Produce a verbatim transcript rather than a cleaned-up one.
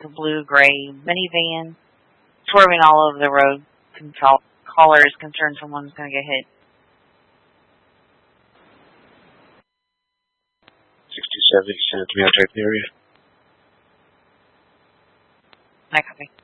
a blue-gray minivan, swerving all over the road. Caller is concerned someone's going to get hit. sixty-seven, send it to me, I'll check the area. I copy.